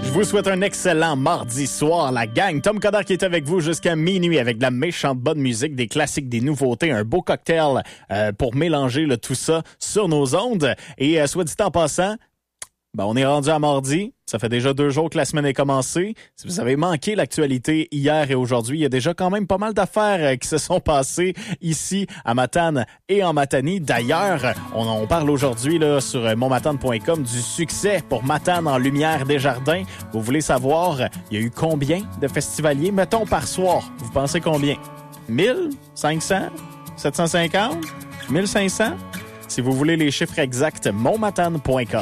Je vous souhaite un excellent mardi soir, la gang. Tom Coderre qui est avec vous jusqu'à minuit avec de la méchante bonne musique, des classiques, des nouveautés, un beau cocktail pour mélanger tout ça sur nos ondes. Et soit dit en passant, on est rendu à mardi. Ça fait déjà 2 jours que la semaine est commencée. Si vous avez manqué l'actualité hier et aujourd'hui, il y a déjà quand même pas mal d'affaires qui se sont passées ici à Matane et en Matanie. D'ailleurs, on parle aujourd'hui là sur monmatane.com du succès pour Matane en Lumière des Jardins. Vous voulez savoir, il y a eu combien de festivaliers, mettons par soir? Vous pensez combien? 1000? 500? 750? 1500? Si vous voulez les chiffres exacts, monmatane.com.